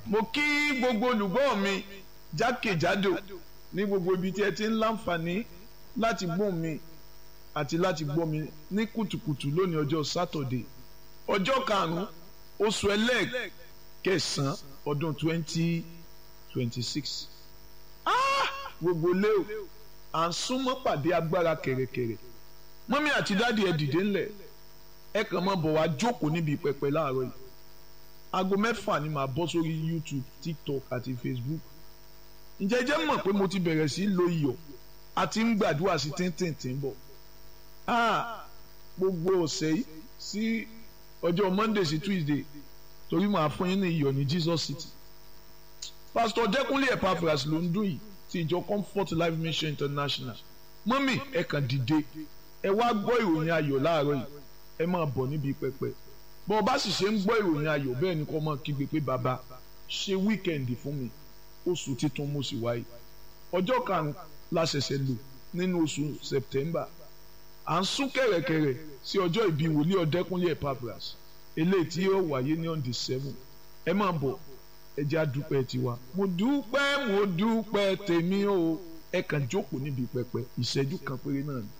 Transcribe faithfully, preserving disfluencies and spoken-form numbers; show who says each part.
Speaker 1: mo kí gbogbo olùgbọ́ mi jákèjádò ní gbogbo ibi tí ẹ ti ń láǹfààní láti gbọ́ mi àti láti gbọ́ mi ní kùtùkùtù lónìí ọjọ́ sátọ̀dé ọjọ́ karùn-ún oṣù ẹlẹ́ẹ̀kẹsàn-án ọdún twenty twenty six. gbogbo leo à ń súnmọ́ pàdé agbára kẹ̀rẹ̀kẹ̀rẹ̀ mọ́mí àti dáàdi ẹ dìde ńlẹ̀ ẹ kàn máa bọ̀ wá jókòó níbi pẹpẹ láàárọ̀ yìí aago mẹ́fà ni màá bọ́ sórí YouTube, TikTok àti Facebook. ǹjẹ́ jẹ́ mọ̀ pé mo ti bẹ̀rẹ̀ sí lo iyọ̀ àti ń gbàdúrà sí tíntìntín bọ̀ gbogbo ọ̀sẹ̀ yìí sí ọjọ́ Monday sí Tuesday torí màá fún yín ní iyọ̀ ní Jesus City. Pastor Dẹ́kunlé Epaphras ló ń dún yìí ti ìjọ Comfort Life Mission International. mọ́mì ẹ kàn dìde ẹ wá gbọ́ ìròyìn ayọ̀ láàárọ̀ yìí ẹ máa bọ̀ níbi pẹpẹ bọ́n bá sì ṣe ń gbọ́ ìròyìn ayọ̀ bẹ́ẹ̀ ni kò máa kígbe pé bàbá ṣe wíkẹ́ndì fún mi oṣù titun mo sì wáyé ọjọ́ karùn-ún la ṣẹ̀ṣẹ̀ lò nínú oṣù September à ń sún kẹ̀rẹ̀kẹ̀rẹ̀ sí ọjọ́ ìbí wòlíì Ọ̀dẹ́kúnlé Epaphras eléyìí tí yóò wáyé ní on the seven ẹ máa bọ̀ ẹ jẹ́ àdúpẹ́ tiwa mo dúpẹ́ mo dúpẹ́ tèmi o ẹ kàn jókòó níbi pẹpẹ ìṣẹ́jú kan péré náà ni.